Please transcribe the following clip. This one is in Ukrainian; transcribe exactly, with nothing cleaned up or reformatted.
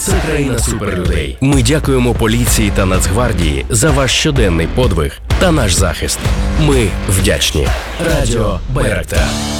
це країна суперлюдей. Ми дякуємо поліції та Нацгвардії за ваш щоденний подвиг та наш захист. Ми вдячні. Радіо Байрактар.